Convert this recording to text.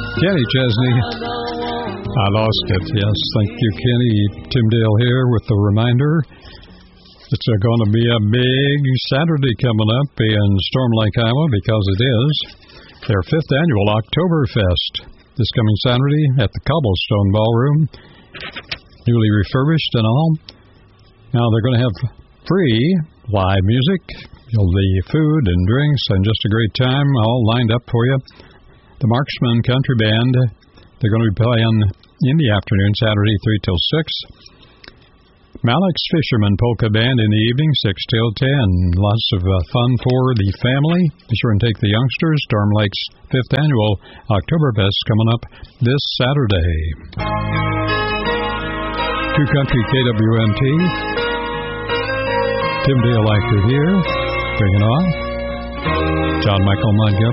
Kenny Chesney. I lost it. Yes, thank you, Kenny. Tim Dale here with the reminder. It's going to be a big Saturday coming up in Storm Lake, Iowa, because it is their 5th annual Oktoberfest this coming Saturday at the Cobblestone Ballroom, newly refurbished and all. Now they're going to have free live music, the food and drinks, and just a great time all lined up for you. The Marksman Country Band, they're going to be playing in the afternoon, Saturday, 3 till 6. Malik's Fisherman Polka Band in the evening, 6 till 10. Lots of fun for the family. Be sure and take the youngsters. Storm Lake's 5th annual Oktoberfest coming up this Saturday. To Country KWMT. Tim Dale Actor here. Bring it on. John Michael Montgomery.